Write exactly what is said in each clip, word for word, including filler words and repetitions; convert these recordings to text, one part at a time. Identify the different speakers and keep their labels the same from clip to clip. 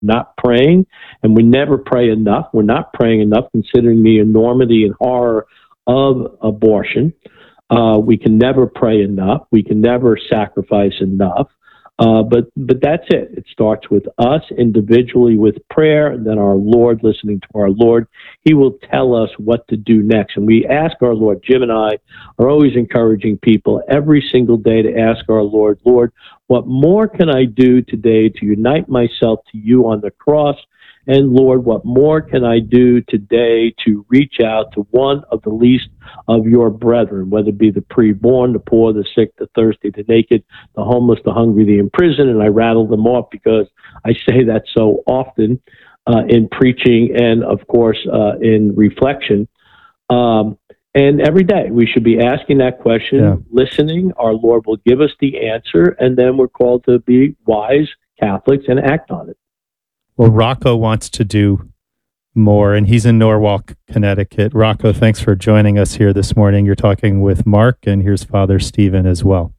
Speaker 1: not praying, and we never pray enough. We're not praying enough considering the enormity and horror of abortion. Uh, we can never pray enough. We can never sacrifice enough. Uh, but but that's it. It starts with us individually with prayer, and then our Lord, listening to our Lord. He will tell us what to do next. And we ask our Lord. Jim and I are always encouraging people every single day to ask our Lord, Lord, what more can I do today to unite myself to you on the cross? And Lord, what more can I do today to reach out to one of the least of your brethren, whether it be the preborn, the poor, the sick, the thirsty, the naked, the homeless, the hungry, the imprisoned? And I rattle them off because I say that so often uh, in preaching and, of course, uh, in reflection. Um, and every day we should be asking that question, yeah. listening. Our Lord will give us the answer, and then we're called to be wise Catholics and act on it.
Speaker 2: Well, Rocco wants to do more, and he's in Norwalk, Connecticut. Rocco, thanks for joining us here this morning. You're talking with Mark, and here's Father Stephen as well.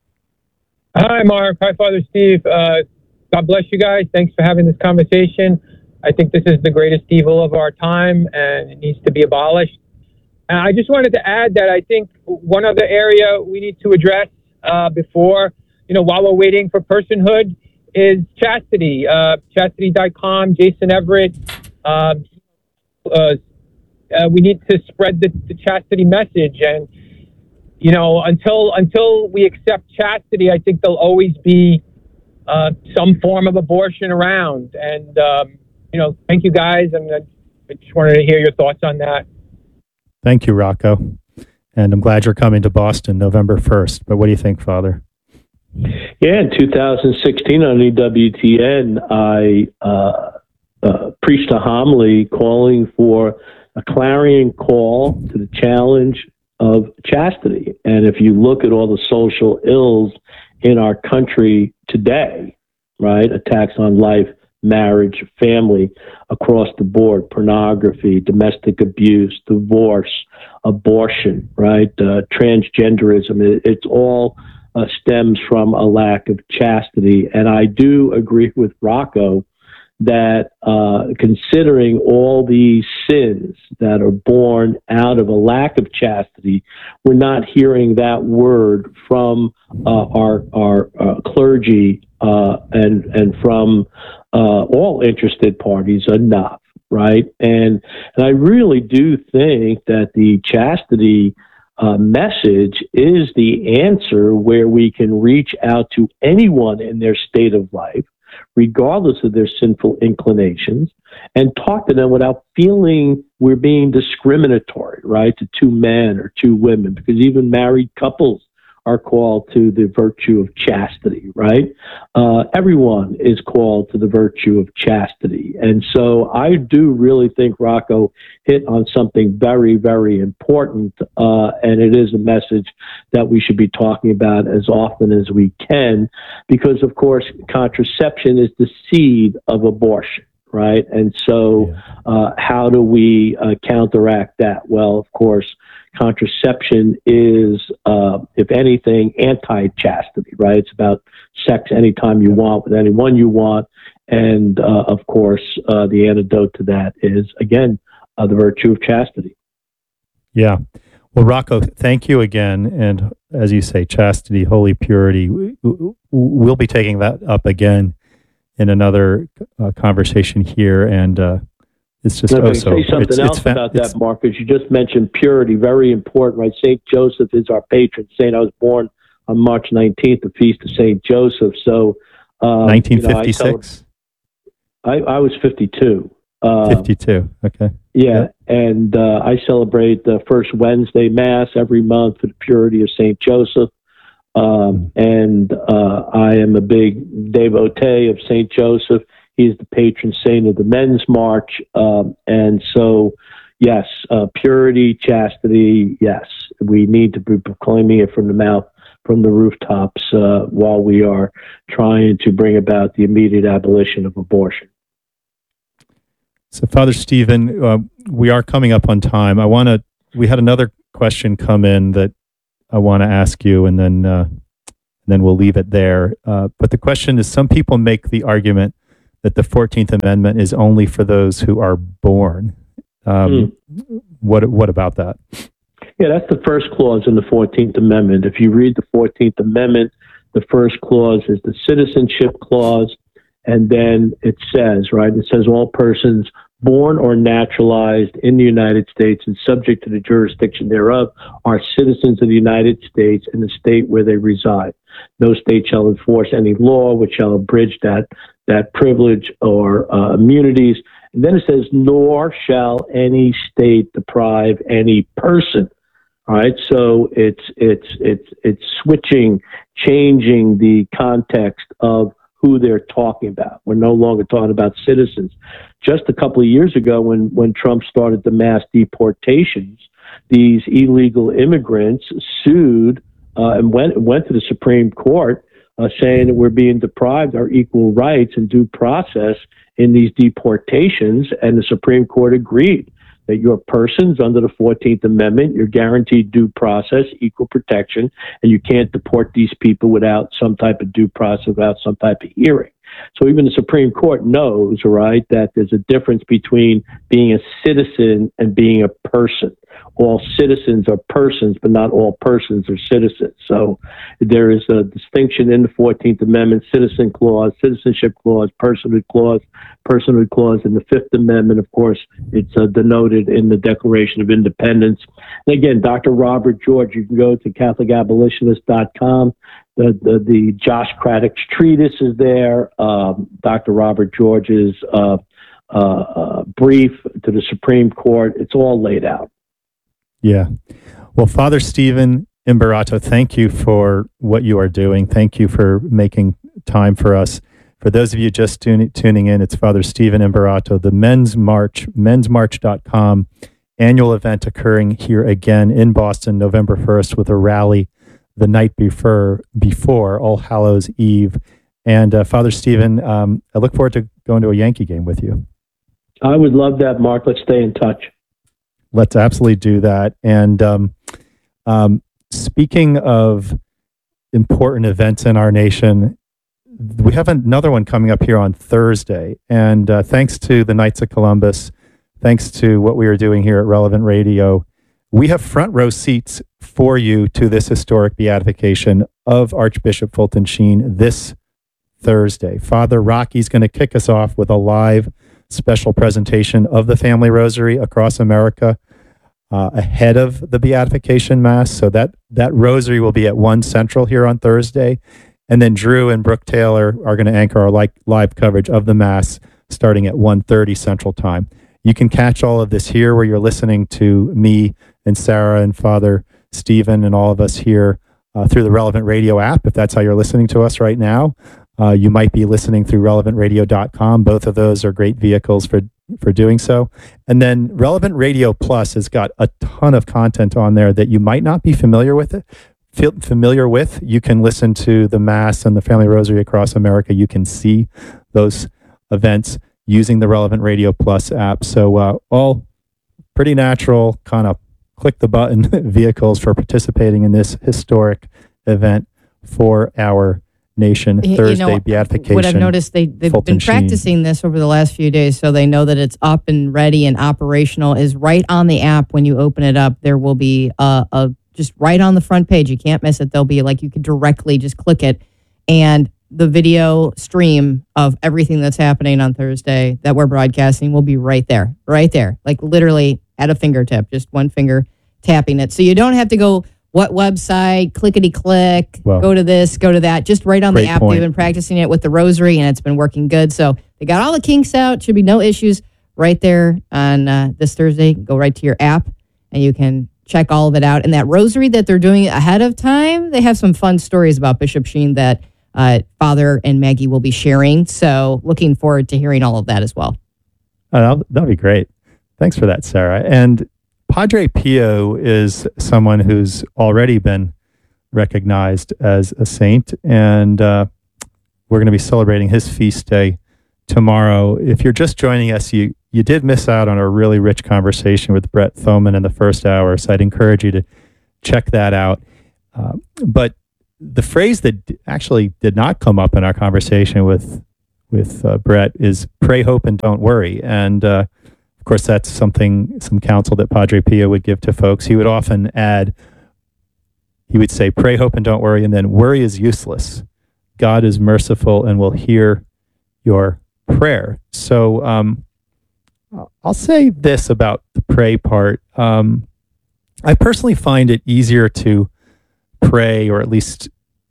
Speaker 3: Hi, Mark. Hi, Father Steve. Uh, God bless you guys. Thanks for having this conversation. I think this is the greatest evil of our time, and it needs to be abolished. And I just wanted to add that I think one other area we need to address uh, before, you know, while we're waiting for personhood, is chastity. Uh, chastity dot com, Jason Everett. Uh, uh, uh, we need to spread the, the chastity message. And, you know, until until we accept chastity, I think there'll always be uh, some form of abortion around. And, um, you know, thank you guys. And I just wanted to hear your thoughts on that.
Speaker 2: Thank you, Rocco. And I'm glad you're coming to Boston November first. But what do you think, Father?
Speaker 1: Yeah, in two thousand sixteen on E W T N, I uh, uh, preached a homily calling for a clarion call to the challenge of chastity. And if you look at all the social ills in our country today, right, attacks on life, marriage, family, across the board, pornography, domestic abuse, divorce, abortion, right, uh, transgenderism, it, it's all Uh, stems from a lack of chastity. And I do agree with Rocco that uh, considering all these sins that are born out of a lack of chastity, we're not hearing that word from uh, our our uh, clergy uh, and and from uh, all interested parties enough, right? And and I really do think that the chastity Uh, message is the answer where we can reach out to anyone in their state of life, regardless of their sinful inclinations, and talk to them without feeling we're being discriminatory, right, to two men or two women, because even married couples are called to the virtue of chastity, right? Uh, everyone is called to the virtue of chastity. And so I do really think Rocco hit on something very, very important, uh, and it is a message that we should be talking about as often as we can, because, of course, contraception is the seed of abortion. Right. And so uh, how do we uh, counteract that? Well, of course, contraception is, uh, if anything, anti-chastity, right? It's about sex anytime you want with anyone you want. And, uh, of course, uh, the antidote to that is, again, uh, the virtue of chastity.
Speaker 2: Yeah. Well, Rocco, thank you again. And as you say, chastity, holy purity, we'll be taking that up again in another uh, conversation here, and uh, it's just
Speaker 1: no,
Speaker 2: oh so.
Speaker 1: Say something
Speaker 2: it's,
Speaker 1: else
Speaker 2: it's fa-
Speaker 1: about that, Mark, because you just mentioned purity, very important, right? Saint Joseph is our patron saint. I was born on March nineteenth, the feast of Saint Joseph. So, um,
Speaker 2: nineteen fifty-six.
Speaker 1: You know, I, I, I was fifty-two. Uh,
Speaker 2: fifty-two. Okay.
Speaker 1: Yeah, yeah. and uh, I celebrate the first Wednesday Mass every month for the purity of Saint Joseph. Um, and uh, I am a big devotee of Saint Joseph. He's the patron saint of the Men's March. Um, and so, yes, uh, purity, chastity, yes, we need to be proclaiming it from the mouth, from the rooftops, uh, while we are trying to bring about the immediate abolition of abortion.
Speaker 2: So, Father Stephen, uh, we are coming up on time. I want to, we had another question come in that I want to ask you, and then uh, then we'll leave it there. Uh, but the question is, some people make the argument that the fourteenth Amendment is only for those who are born. Um, mm. What what about that?
Speaker 1: Yeah, that's the first clause in the fourteenth Amendment. If you read the fourteenth Amendment, the first clause is the citizenship clause, and then it says, right, it says all persons born or naturalized in the United States and subject to the jurisdiction thereof are citizens of the United States in the state where they reside. No state shall enforce any law which shall abridge that that privilege or uh, immunities. And then it says, nor shall any state deprive any person. All right, so it's it's it's it's switching, changing the context of who they're talking about. We're no longer talking about citizens. Just a couple of years ago, when when Trump started the mass deportations, these illegal immigrants sued uh, and went went to the Supreme Court, uh, saying that we're being deprived our equal rights and due process in these deportations, and the Supreme Court agreed that you're persons under the fourteenth Amendment, you're guaranteed due process, equal protection, and you can't deport these people without some type of due process, without some type of hearing. So even the Supreme Court knows, right, that there's a difference between being a citizen and being a person. All citizens are persons, but not all persons are citizens. So there is a distinction in the fourteenth Amendment, citizen clause, citizenship clause, personhood clause, personhood clause in the fifth Amendment. Of course, it's uh, denoted in the Declaration of Independence. And again, Doctor Robert George, you can go to Catholic Abolitionist dot com. The, the, the Josh Craddock's treatise is there. Um, Doctor Robert George's uh, uh, uh, brief to the Supreme Court. It's all laid out.
Speaker 2: Yeah. Well, Father Stephen Imbarato, thank you for what you are doing. Thank you for making time for us. For those of you just tune, tuning in, it's Father Stephen Imbarato, the Men's March, mens march dot com annual event occurring here again in Boston, November first, with a rally the night before, before All Hallows Eve. And uh, Father Stephen, um, I look forward to going to a Yankee game with you.
Speaker 1: I would love that, Mark. Let's stay in touch.
Speaker 2: Let's absolutely do that. And um, um, speaking of important events in our nation, we have another one coming up here on Thursday. And uh, thanks to the Knights of Columbus, thanks to what we are doing here at Relevant Radio, we have front row seats for you to this historic beatification of Archbishop Fulton Sheen this Thursday. Father Rocky's going to kick us off with a live special presentation of the Family Rosary across America uh, ahead of the Beatification Mass. So that, that rosary will be at one Central here on Thursday. And then Drew and Brooke Taylor are going to anchor our like, live coverage of the Mass starting at one thirty Central Time. You can catch all of this here where you're listening to me and Sarah and Father Stephen and all of us here uh, through the Relevant Radio app, if that's how you're listening to us right now. Uh, you might be listening through relevant radio dot com. Both of those are great vehicles for, for doing so. And then Relevant Radio Plus has got a ton of content on there that you might not be familiar with it. Feel familiar with. You can listen to the Mass and the Family Rosary across America. You can see those events using the Relevant Radio Plus app. So uh, all pretty natural, kind of click the button vehicles for participating in this historic event for our nation.
Speaker 4: You,
Speaker 2: Thursday,
Speaker 4: you know,
Speaker 2: beatification.
Speaker 4: What I've noticed, they, they've
Speaker 2: Fulton
Speaker 4: been practicing
Speaker 2: Sheen.
Speaker 4: this over the last few days, so they know that it's up and ready and operational. Is right on the app. When you open it up, there will be a, a just right on the front page. You can't miss it. There'll be like, you could directly just click it, and the video stream of everything that's happening on Thursday that we're broadcasting will be right there, right there, like literally at a fingertip, just one finger tapping it. So you don't have to go, what website, clickety click,
Speaker 2: Well,
Speaker 4: go to this, go to that, just right on the
Speaker 2: great
Speaker 4: app.
Speaker 2: point.
Speaker 4: They've been practicing it with the rosary and it's been working good. So they got all the kinks out. Should be no issues right there on uh, this Thursday. Go right to your app and you can check all of it out. And that rosary that they're doing ahead of time, they have some fun stories about Bishop Sheen that uh, Father and Maggie will be sharing. So looking forward to hearing all of that as well.
Speaker 2: Oh, that'll, that'll be great. Thanks for that, Sarah. And Padre Pio is someone who's already been recognized as a saint, and uh, we're going to be celebrating his feast day tomorrow. If you're just joining us, you you did miss out on a really rich conversation with Brett Thoman in the first hour, so I'd encourage you to check that out. Uh, but the phrase that actually did not come up in our conversation with with uh, Brett is pray, hope, and don't worry. And uh, of course, that's something, some counsel that Padre Pio would give to folks. He would often add, he would say, pray, hope, and don't worry. And then worry is useless. God is merciful and will hear your prayer. So um, I'll say this about the pray part. Um, I personally find it easier to pray, or at least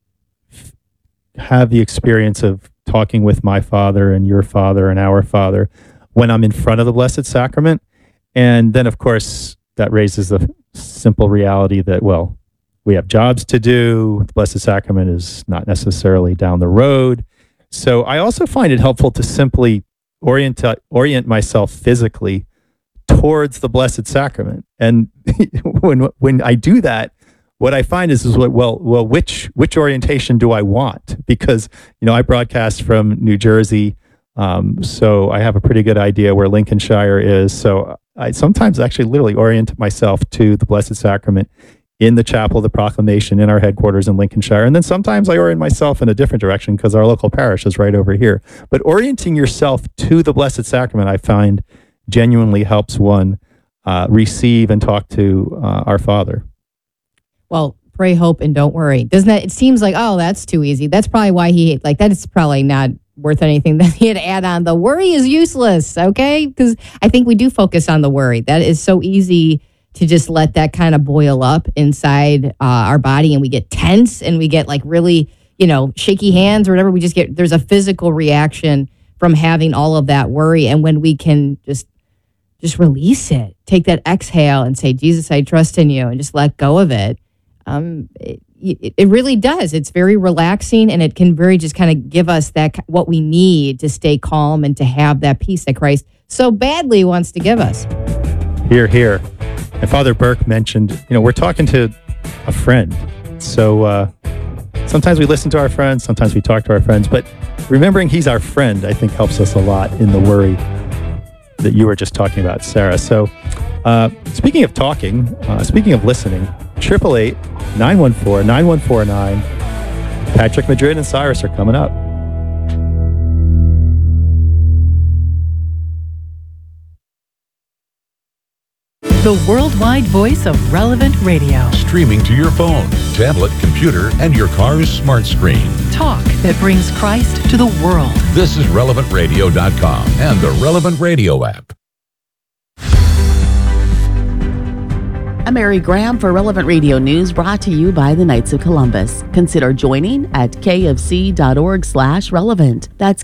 Speaker 2: f- have the experience of talking with my Father and your Father and our Father when I'm in front of the Blessed Sacrament. And then, of course, that raises the simple reality that, well, we have jobs to do. The Blessed Sacrament is not necessarily down the road. So I also find it helpful to simply orient orient myself physically towards the Blessed Sacrament. And when when I do that, what I find is, is what, well, well, which which orientation do I want? Because, you know, I broadcast from New Jersey, um, so I have a pretty good idea where Lincolnshire is. So I sometimes actually literally orient myself to the Blessed Sacrament in the Chapel of the Proclamation in our headquarters in Lincolnshire. And then sometimes I orient myself in a different direction because our local parish is right over here. But orienting yourself to the Blessed Sacrament, I find, genuinely helps one uh, receive and talk to uh, our Father.
Speaker 4: Well, pray, hope, and don't worry. Doesn't that, it seems like, oh, that's too easy. That's probably why he, like, that is probably not worth anything that he had to add on. The worry is useless, okay? Because I think we do focus on the worry. That is so easy to just let that kind of boil up inside uh, our body, and we get tense and we get like really, you know, shaky hands or whatever. We just get, there's a physical reaction from having all of that worry. And when we can just just release it, take that exhale and say, Jesus, I trust in you, and just let go of it. Um, it, it really does. It's very relaxing, and it can very just kind of give us that, what we need to stay calm and to have that peace that Christ so badly wants to give us.
Speaker 2: Here, here. And Father Burke mentioned, you know, we're talking to a friend. So uh, sometimes we listen to our friends, sometimes we talk to our friends, but remembering he's our friend, I think, helps us a lot in the worry that you were just talking about, Sarah. So uh, speaking of talking, uh, speaking of listening, eight eight eight, nine one four, nine one four nine. Patrick Madrid and Cyrus are coming up.
Speaker 5: The worldwide voice of Relevant Radio.
Speaker 6: Streaming to your phone, tablet, computer, and your car's smart screen.
Speaker 5: Talk that brings Christ to the world.
Speaker 6: This is relevant radio dot com and the Relevant Radio app.
Speaker 7: I'm Mary Graham for Relevant Radio News, brought to you by the Knights of Columbus. Consider joining at kfc.org slash relevant. That's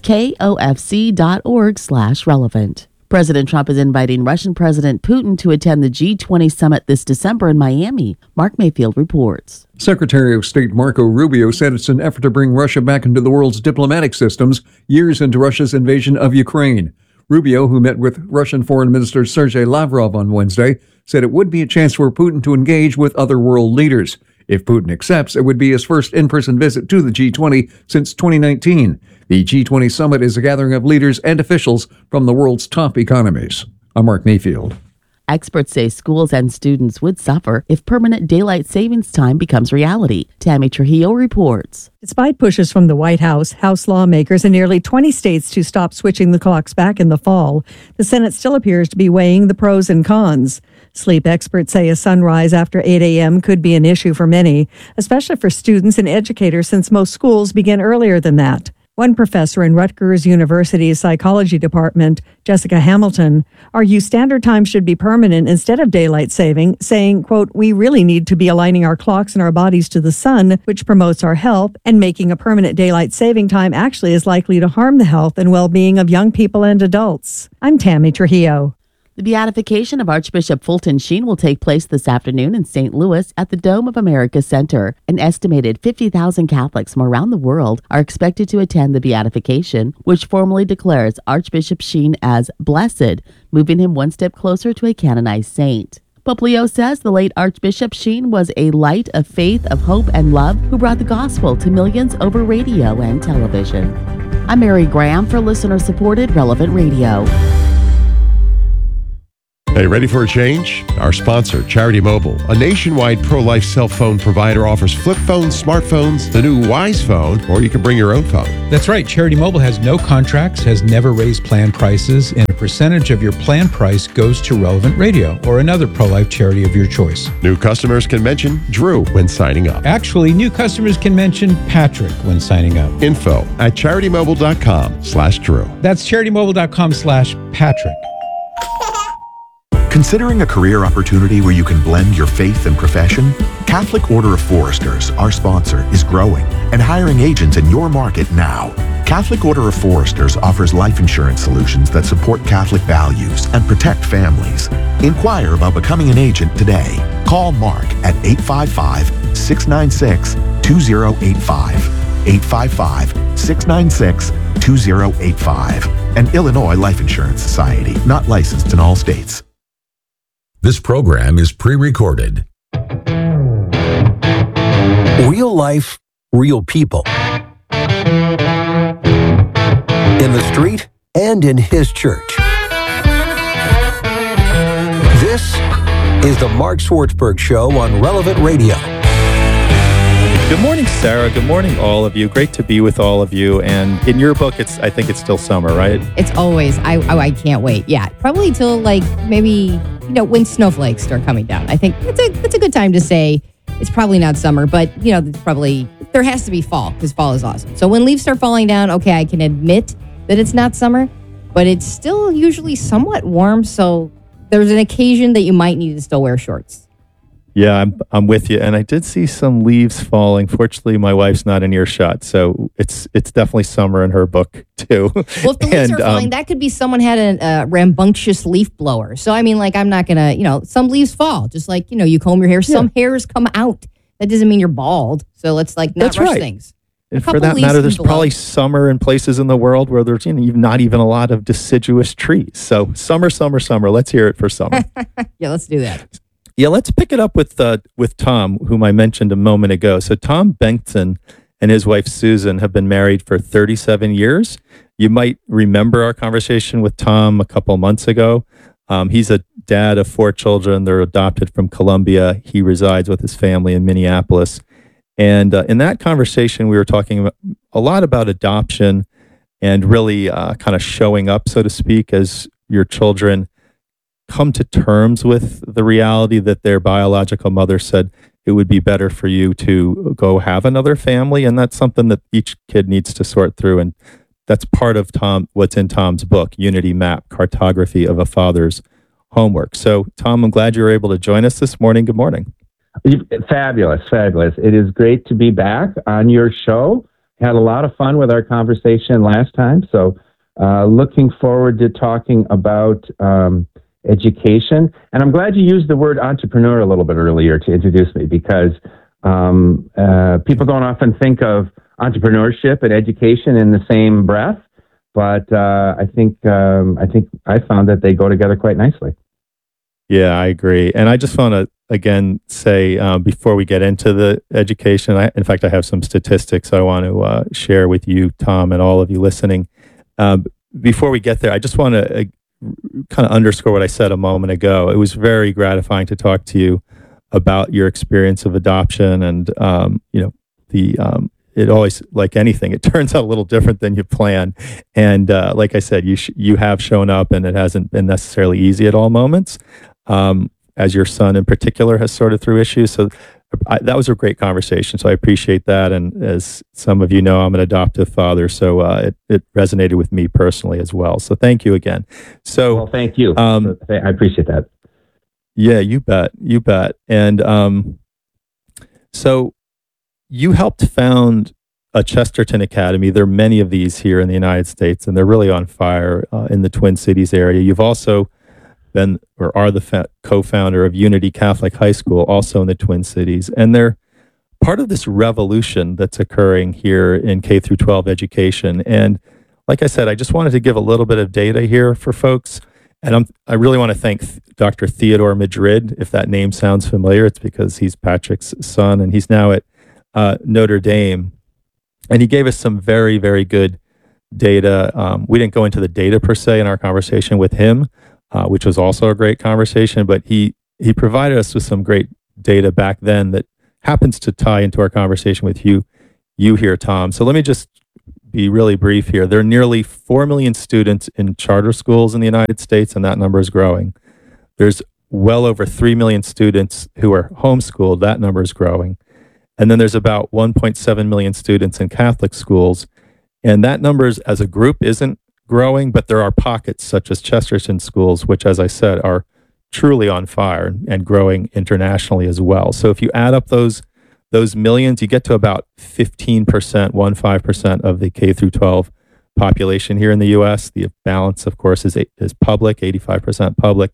Speaker 7: kofc.org slash relevant. President Trump is inviting Russian President Putin to attend the G twenty summit this December in Miami. Mark Mayfield reports.
Speaker 8: Secretary of State Marco Rubio said it's an effort to bring Russia back into the world's diplomatic systems years into Russia's invasion of Ukraine. Rubio, who met with Russian Foreign Minister Sergei Lavrov on Wednesday, said it would be a chance for Putin to engage with other world leaders. If Putin accepts, it would be his first in-person visit to the G twenty since twenty nineteen. The G twenty summit is a gathering of leaders and officials from the world's top economies. I'm Mark Mayfield.
Speaker 7: Experts say schools and students would suffer if permanent daylight savings time becomes reality. Tammy Trujillo reports.
Speaker 9: Despite pushes from the White House, House lawmakers in nearly twenty states to stop switching the clocks back in the fall, the Senate still appears to be weighing the pros and cons. Sleep experts say a sunrise after eight a.m. could be an issue for many, especially for students and educators, since most schools begin earlier than that. One professor in Rutgers University's psychology department, Jessica Hamilton, argues standard time should be permanent instead of daylight saving, saying, quote, we really need to be aligning our clocks and our bodies to the sun, which promotes our health, and making a permanent daylight saving time actually is likely to harm the health and well-being of young people and adults. I'm Tammy Trujillo.
Speaker 7: The beatification of Archbishop Fulton Sheen will take place this afternoon in Saint Louis at the Dome of America Center. An estimated fifty thousand Catholics from around the world are expected to attend the beatification, which formally declares Archbishop Sheen as blessed, moving him one step closer to a canonized saint. Pope Leo says the late Archbishop Sheen was a light of faith, of hope, and love who brought the gospel to millions over radio and television. I'm Mary Graham for listener-supported Relevant Radio.
Speaker 10: Hey, ready for a change? Our sponsor, Charity Mobile, a nationwide pro-life cell phone provider, offers flip phones, smartphones, the new Wise phone, or you can bring your own phone.
Speaker 11: That's right. Charity Mobile has no contracts, has never raised plan prices, and a percentage of your plan price goes to Relevant Radio or another pro-life charity of your choice.
Speaker 10: New customers can mention Drew when signing up.
Speaker 11: Actually, new customers can mention Patrick when signing up.
Speaker 10: Info at charitymobile.com slash Drew.
Speaker 11: That's charitymobile.com slash Patrick.
Speaker 12: Considering a career opportunity where you can blend your faith and profession? Catholic Order of Foresters, our sponsor, is growing and hiring agents in your market now. Catholic Order of Foresters offers life insurance solutions that support Catholic values and protect families. Inquire about becoming an agent today. Call Mark at eight five five, six nine six, two zero eight five. eight five five, six nine six, two zero eight five. An Illinois Life Insurance Society, not licensed in all states.
Speaker 6: This program is pre-recorded.
Speaker 13: Real life, real people. In the street and in his church. This is the Mark Swartzberg Show on Relevant Radio.
Speaker 2: Good morning, Sarah. Good morning, all of you. Great to be with all of you. And in your book, it's I think it's still summer, right?
Speaker 4: It's always, I, oh, I can't wait. Yeah, probably till like maybe, you know, when snowflakes start coming down. I think it's a, it's a good time to say it's probably not summer, but, you know, it's probably, there has to be fall because fall is awesome. So when leaves start falling down, okay, I can admit that it's not summer, but it's still usually somewhat warm. So there's an occasion that you might need to still wear shorts.
Speaker 2: Yeah, I'm I'm with you. And I did see some leaves falling. Fortunately, my wife's not in earshot, so it's it's definitely summer in her book too.
Speaker 4: Well, if the leaves
Speaker 2: and,
Speaker 4: are falling,
Speaker 2: um,
Speaker 4: that could be someone had a uh, rambunctious leaf blower. So I mean, like, I'm not gonna, you know, some leaves fall. Just like, you know, you comb your hair, some yeah. hairs come out. That doesn't mean you're bald. So let's like not
Speaker 2: That's
Speaker 4: rush
Speaker 2: right.
Speaker 4: things.
Speaker 2: And for that matter, there's
Speaker 4: blow.
Speaker 2: probably summer in places in the world where there's, you know, not even a lot of deciduous trees. So summer, summer, summer. Let's hear it for summer.
Speaker 4: Yeah, let's do that.
Speaker 2: Yeah, let's pick it up with uh, with Tom, whom I mentioned a moment ago. So Tom Benson and his wife Susan have been married for thirty-seven years. You might remember our conversation with Tom a couple months ago. Um, he's a dad of four children. They're adopted from Colombia. He resides with his family in Minneapolis. And uh, in that conversation, we were talking about, a lot about adoption and really uh, kind of showing up, so to speak, as your children come to terms with the reality that their biological mother said it would be better for you to go have another family. And that's something that each kid needs to sort through. And that's part of Tom, what's in Tom's book, Unity Map, Cartography of a Father's Homework. So, Tom, I'm glad you were able to join us this morning. Good morning.
Speaker 14: Fabulous, fabulous. It is great to be back on your show. Had a lot of fun with our conversation last time. So, uh, looking forward to talking about um, education. And I'm glad you used the word entrepreneur a little bit earlier to introduce me, because um, uh, people don't often think of entrepreneurship and education in the same breath. But uh, I think um, I think I found that they go together quite nicely.
Speaker 2: Yeah, I agree. And I just want to, again, say um, before we get into the education, I, in fact, I have some statistics I want to uh, share with you, Tom, and all of you listening. Um, before we get there, I just want to uh, kind of underscore what I said a moment ago. It was very gratifying to talk to you about your experience of adoption, and um, you know, the um, it always, like anything, it turns out a little different than you plan. And uh, like I said, you sh- you have shown up, and it hasn't been necessarily easy at all moments, um, as your son in particular has sorted through issues. So I, that was a great conversation. So I appreciate that. And as some of you know, I'm an adoptive father, so uh, it, it resonated with me personally as well. So thank you again. So
Speaker 14: well, thank you. Um, I appreciate that.
Speaker 2: Yeah, you bet. You bet. And um, so you helped found a Chesterton Academy. There are many of these here in the United States, and they're really on fire uh, in the Twin Cities area. You've also been, or are the fa- co-founder of Unity Catholic High School, also in the Twin Cities. And they're part of this revolution that's occurring here in K through twelve education. And like I said, I just wanted to give a little bit of data here for folks. And I'm, I really want to thank Doctor Theodore Madrid. If that name sounds familiar, it's because he's Patrick's son, and he's now at uh, Notre Dame. And he gave us some very, very good data. Um, we didn't go into the data per se in our conversation with him, uh, which was also a great conversation. But he he provided us with some great data back then that happens to tie into our conversation with you you here, Tom. So let me just be really brief here. There are nearly four million students in charter schools in the United States, and that number is growing. There's well over three million students who are homeschooled. That number is growing. And then there's about one point seven million students in Catholic schools. And that number is, as a group isn't growing, but there are pockets such as Chesterton schools, which, as I said, are truly on fire and growing internationally as well. So if you add up those those millions, you get to about fifteen percent, one five percent of the K through twelve population here in the U S. The balance, of course, is is public, eighty-five percent public.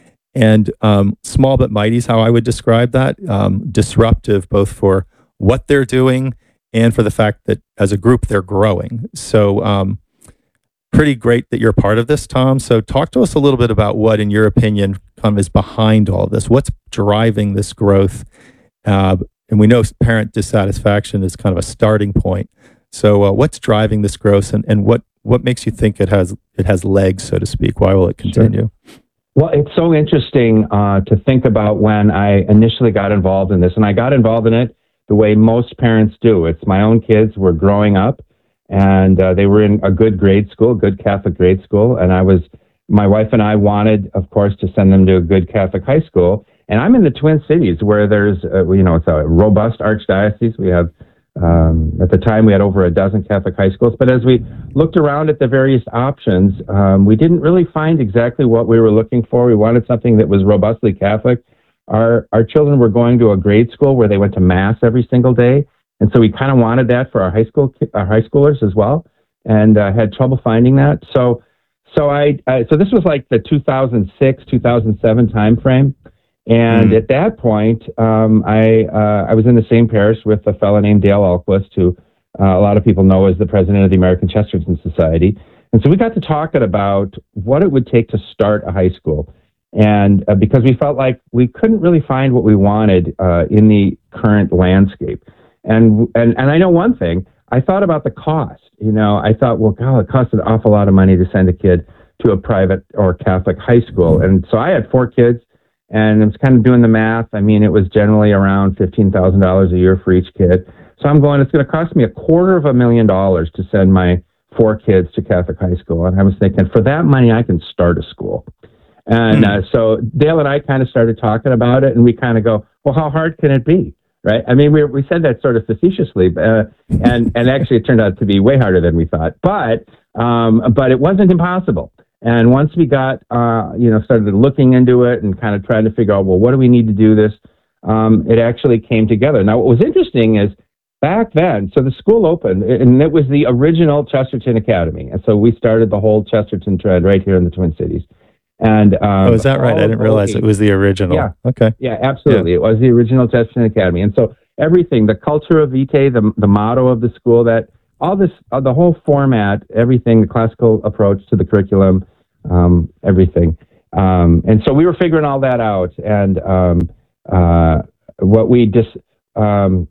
Speaker 2: And um, small but mighty is how I would describe that. Um, disruptive, both for what they're doing and for the fact that as a group they're growing. So um, pretty great that you're part of this, Tom. So talk to us a little bit about what, in your opinion, um, is behind all of this. What's driving this growth? Uh, and we know parent dissatisfaction is kind of a starting point. So uh, what's driving this growth, and, and what, what makes you think it has it has legs, so to speak? Why will it continue?
Speaker 14: Sure. Well, it's so interesting uh, to think about when I initially got involved in this, and I got involved in it the way most parents do. It's my own kids were growing up, and uh, they were in a good grade school, good Catholic grade school, and I was, my wife and I wanted, of course, to send them to a good Catholic high school. And I'm in the Twin Cities, where there's, uh, you know, it's a robust archdiocese. We have, um, at the time, we had over a dozen Catholic high schools. But as we looked around at the various options, um, we didn't really find exactly what we were looking for. We wanted something that was robustly Catholic. Our our children were going to a grade school where they went to Mass every single day, and so we kind of wanted that for our high school our high schoolers as well, and uh, had trouble finding that. So, so I, I so this was like the two thousand six, two thousand seven time frame. And mm. at that point, um, I uh, I was in the same parish with a fellow named Dale Ahlquist, who uh, a lot of people know as the president of the American Chesterton Society. And so we got to talking about what it would take to start a high school. And uh, because we felt like we couldn't really find what we wanted uh, in the current landscape. And, and and I know one thing, I thought about the cost. You know, I thought, well, God, it costs an awful lot of money to send a kid to a private or Catholic high school. And so I had four kids. And I was kind of doing the math. I mean, it was generally around fifteen thousand dollars a year for each kid. So I'm going, it's going to cost me a quarter of a million dollars to send my four kids to Catholic high school. And I was thinking, for that money, I can start a school. And uh, so Dale and I kind of started talking about it, and we kind of go, well, how hard can it be? Right? I mean, we we said that sort of facetiously, uh, and, and actually it turned out to be way harder than we thought. But um, but it wasn't impossible. And once we got, uh, you know, started looking into it and kind of trying to figure out, well, what do we need to do this? Um, it actually came together. Now, what was interesting is back then, so the school opened, and it was the original Chesterton Academy. And so we started the whole Chesterton trend right here in the Twin Cities. And um,
Speaker 2: oh, is that right? I didn't realize eight, it was the original.
Speaker 14: Yeah.
Speaker 2: Okay.
Speaker 14: Yeah, absolutely.
Speaker 2: Yeah.
Speaker 14: It was the original Chesterton Academy. And so everything, the cultura vitae, the, the motto of the school, that all this, uh, the whole format, everything, the classical approach to the curriculum, Um, everything. Um, and so we were figuring all that out. And um, uh, what we just, um,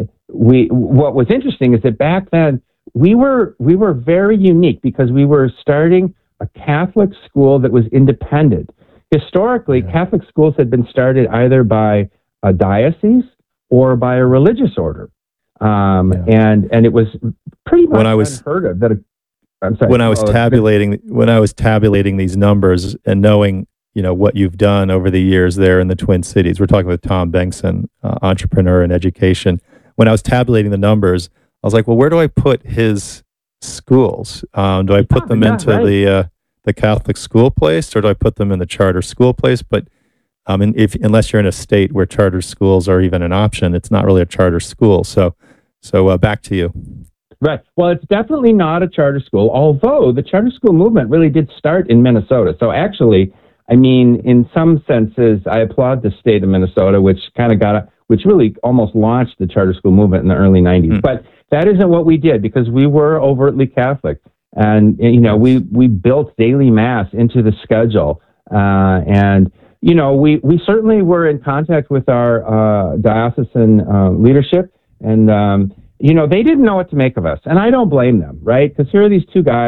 Speaker 14: we, what was interesting is that back then we were, we were very unique because we were starting a Catholic school that was independent. Historically, yeah. Catholic schools had been started either by a diocese or by a religious order. Um, yeah. and, and it was pretty much
Speaker 2: when I was,
Speaker 14: unheard of that a I'm sorry.
Speaker 2: When I was
Speaker 14: oh,
Speaker 2: tabulating, when I was tabulating these numbers and knowing, you know, what you've done over the years there in the Twin Cities, we're talking with Tom Bengtson, uh, entrepreneur in education. When I was tabulating the numbers, I was like, well, where do I put his schools? Um, do I put
Speaker 14: yeah,
Speaker 2: them
Speaker 14: yeah,
Speaker 2: into
Speaker 14: right.
Speaker 2: the uh, the Catholic school place, or do I put them in the charter school place? But um, and if unless you're in a state where charter schools are even an option, it's not really a charter school. So, so uh, back to you.
Speaker 14: Right. Well, it's definitely not a charter school, although the charter school movement really did start in Minnesota. So actually, I mean, in some senses, I applaud the state of Minnesota, which kind of got, a, which really almost launched the charter school movement in the early nineties. Mm. But that isn't what we did, because we were overtly Catholic. And, you know, we, we built daily mass into the schedule. Uh, and, you know, we, we certainly were in contact with our uh, diocesan uh, leadership. And, um, you know, they didn't know what to make of us. And I don't blame them, right? Because here are these two guys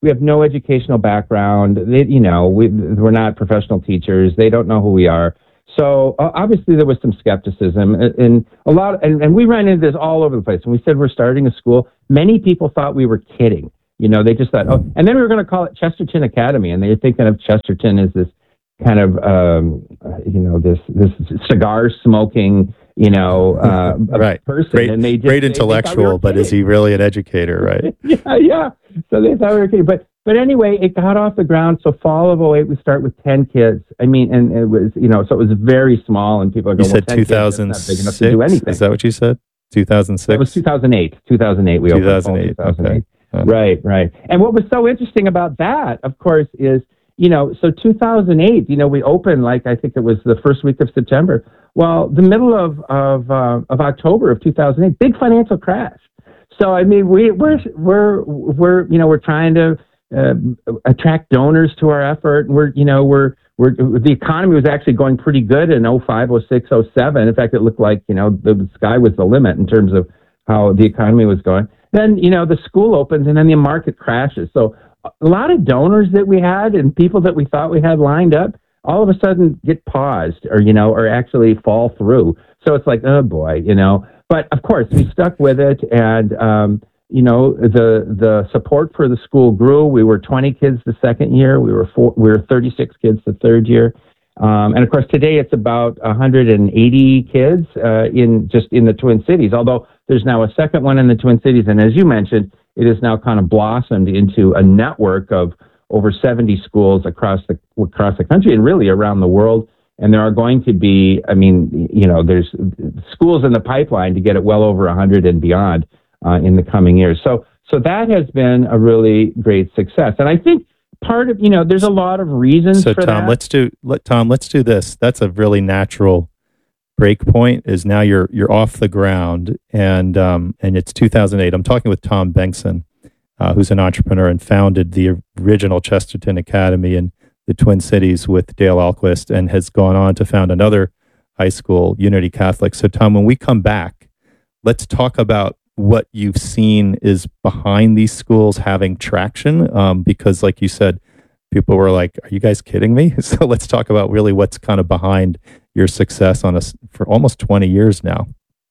Speaker 14: we have no educational background. They, you know, we, we're not professional teachers. They don't know who we are. So uh, obviously there was some skepticism, and, and a lot, and, and we ran into this all over the place. When we said we're starting a school, many people thought we were kidding. You know, they just thought, oh, and then we were going to call it Chesterton Academy, and they were thinking of Chesterton as this kind of, um, you know, this this cigar smoking, you know, uh,
Speaker 2: right.
Speaker 14: person.
Speaker 2: Great,
Speaker 14: and they just,
Speaker 2: great
Speaker 14: they,
Speaker 2: intellectual,
Speaker 14: they we
Speaker 2: but is he really an educator, right?
Speaker 14: yeah, yeah. So they thought we were kidding, but but anyway, it got off the ground. So fall of oh eight, we start with ten kids. I mean, and it was, you know, so it was very small, and people are going,
Speaker 2: you
Speaker 14: well,
Speaker 2: said two thousand six? Kids, that's not big enough to do anything. Is that what you said? two thousand six?
Speaker 14: It was two thousand eight. two thousand eight. We
Speaker 2: two thousand eight.
Speaker 14: opened two thousand eight.
Speaker 2: Okay. Uh,
Speaker 14: right, right. And what was so interesting about that, of course, is, you know, so two thousand eight, you know, we opened, like, I think it was the first week of September. Well, the middle of of uh, of October of two thousand eight, big financial crash. So I mean, we we're we're we're you know we're trying to uh, attract donors to our effort. And we're you know we're we're the economy was actually going pretty good in oh five, oh six, oh seven. In fact, it looked like you know the sky was the limit in terms of how the economy was going. Then you know the school opens and then the market crashes. So a lot of donors that we had and people that we thought we had lined up, all of a sudden get paused or, you know, or actually fall through. So it's like, oh boy, you know, but of course we stuck with it. And, um, you know, the, the support for the school grew. We were twenty kids the second year. We were four, we were thirty-six kids the third year. Um, and of course today it's about one hundred eighty kids, uh, in just in the Twin Cities, although there's now a second one in the Twin Cities. And as you mentioned, it has now kind of blossomed into a network of over seventy schools across the across the country and really around the world. And there are going to be, I mean, you know, there's schools in the pipeline to get it well over one hundred and beyond uh, in the coming years. So, so that has been a really great success. And I think part of, you know, there's a lot of reasons
Speaker 2: so
Speaker 14: for
Speaker 2: Tom,
Speaker 14: that.
Speaker 2: let's do, let Tom, let's do this. That's a really natural break point. Is now you're you're off the ground, and um, and it's two thousand eight. I'm talking with Tom Bengtson, uh, who's an entrepreneur and founded the original Chesterton Academy in the Twin Cities with Dale Alquist, and has gone on to found another high school, Unity Catholic. So Tom, when we come back, let's talk about what you've seen is behind these schools having traction, um, because like you said, people were like, are you guys kidding me? So let's talk about really what's kind of behind your success on us for almost twenty years now.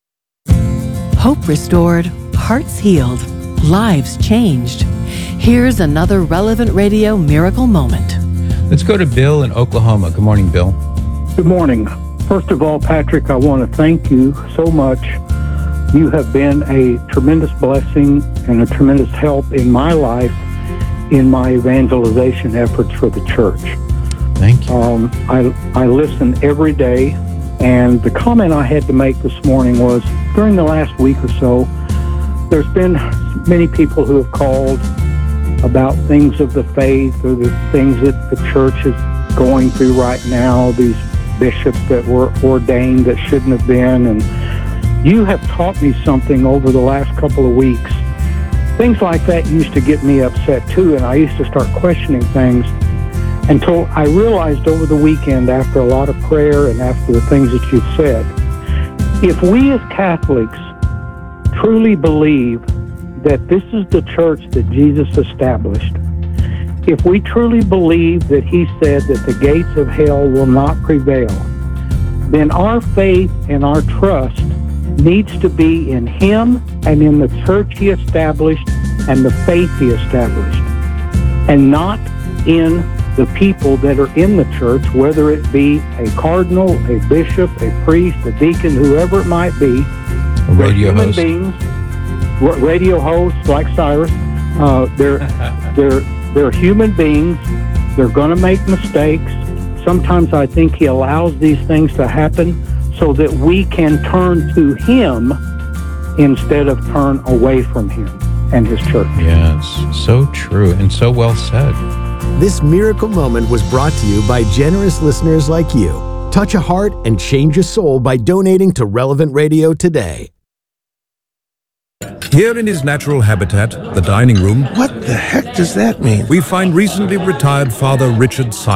Speaker 5: Hope restored, hearts healed, lives changed. Here's another Relevant Radio miracle moment.
Speaker 11: Let's go to Bill in Oklahoma. Good morning, Bill.
Speaker 15: Good morning. First of all, Patrick, I want to thank you so much. You have been a tremendous blessing and a tremendous help in my life in my evangelization efforts for the church.
Speaker 11: Thank you.
Speaker 15: Um, I, I listen every day, and the comment I had to make this morning was, during the last week or so, there's been many people who have called about things of the faith or the things that the church is going through right now, these bishops that were ordained that shouldn't have been, and you have taught me something over the last couple of weeks. Things like that used to get me upset too, and I used to start questioning things until I realized over the weekend, after a lot of prayer and after the things that you've said, if we as Catholics truly believe that this is the church that Jesus established, if we truly believe that he said that the gates of hell will not prevail, then our faith and our trust needs to be in him and in the church he established and the faith he established, and not in the people that are in the church, whether it be a cardinal, a bishop, a priest, a deacon, whoever it might be.
Speaker 11: A radio host.
Speaker 15: Beings, radio hosts like Cyrus. Uh, they're, they're, they're human beings. They're going to make mistakes. Sometimes I think he allows these things to happen so that we can turn to him instead of turn away from him and his church.
Speaker 11: Yes, so true and so well said.
Speaker 16: This miracle moment was brought to you by generous listeners like you. Touch a heart and change a soul by donating to Relevant Radio today.
Speaker 17: Here in his natural habitat, the dining room,
Speaker 18: what the heck does that mean?
Speaker 17: We find recently retired Father Richard Simon.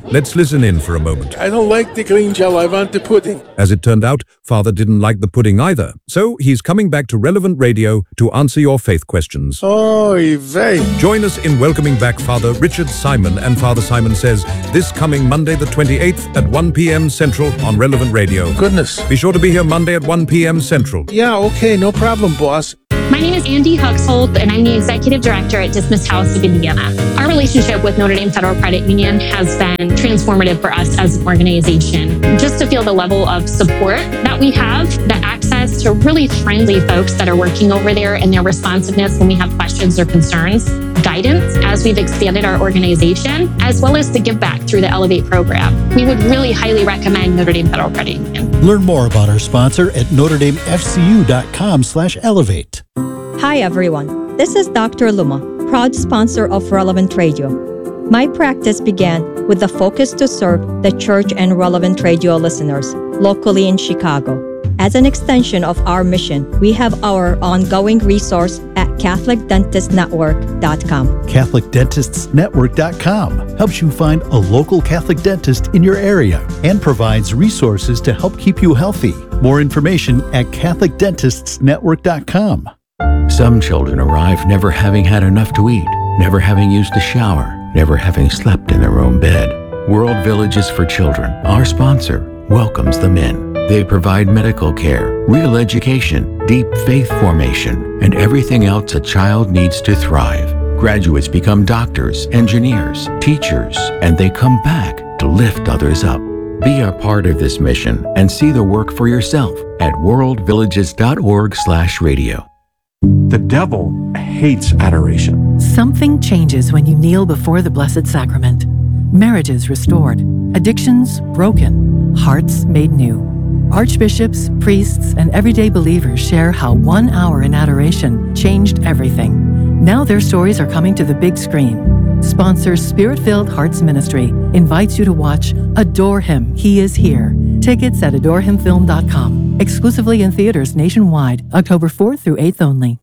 Speaker 17: Let's listen in for a moment.
Speaker 18: I don't like the green gel. I want the pudding.
Speaker 17: As it turned out, Father didn't like the pudding either. So he's coming back to Relevant Radio to answer your faith questions.
Speaker 18: Oy vey.
Speaker 17: Join us in welcoming back Father Richard Simon and Father Simon Says this coming Monday the twenty-eighth at one p.m. Central on Relevant Radio.
Speaker 18: Goodness.
Speaker 17: Be sure to be here Monday at one p.m. Central.
Speaker 18: Yeah, okay, no problem, boss.
Speaker 19: My name is Andy Huxhold, and I'm the Executive Director at Dismiss House of Indiana. Our relationship with Notre Dame Federal Credit Union has been transformative for us as an organization. Just to feel the level of support that we have, the access to really friendly folks that are working over there and their responsiveness when we have questions or concerns, guidance as we've expanded our organization, as well as the give back through the Elevate program. We would really highly recommend Notre Dame Federal Credit Union.
Speaker 20: Learn more about our sponsor at notre dame f c u dot com slash elevate.
Speaker 21: Hi everyone, this is Doctor Luma, proud sponsor of Relevant Radio. My practice began with the focus to serve the church and Relevant Radio listeners locally in Chicago. As an extension of our mission, we have our ongoing resource at catholic dentist network dot com.
Speaker 20: catholic dentists network dot com helps you find a local Catholic dentist in your area and provides resources to help keep you healthy. More information at catholic dentists network dot com.
Speaker 22: Some children arrive never having had enough to eat, never having used a shower, never having slept in their own bed. World Villages for Children, our sponsor, welcomes them in. They provide medical care, real education, deep faith formation, and everything else a child needs to thrive. Graduates become doctors, engineers, teachers, and they come back to lift others up. Be a part of this mission and see the work for yourself at world villages dot org slash radio.
Speaker 23: The devil hates adoration.
Speaker 5: Something changes when you kneel before the Blessed Sacrament. Marriages restored, addictions broken, hearts made new. Archbishops, priests, and everyday believers share how one hour in adoration changed everything. Now their stories are coming to the big screen. Sponsor Spirit-Filled Hearts Ministry invites you to watch Adore Him, He Is Here. Tickets at adore him film dot com. Exclusively in theaters nationwide, October fourth through eighth only.